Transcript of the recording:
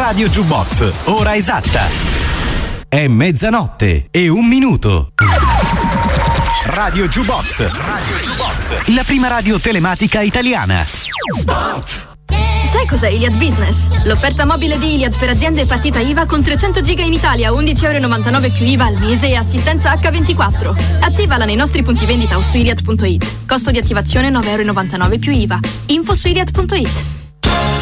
Radio Jukebox, ora esatta. È 00:01. Radio Jukebox. Radio Jukebox. La prima radio telematica italiana. Sai cos'è Iliad Business? L'offerta mobile di Iliad per aziende e partita IVA con 300 giga in Italia, €11,99 più IVA al mese e assistenza H24. Attivala nei nostri punti vendita o su iliad.it. Costo di attivazione €9,99 più IVA. Info su iliad.it.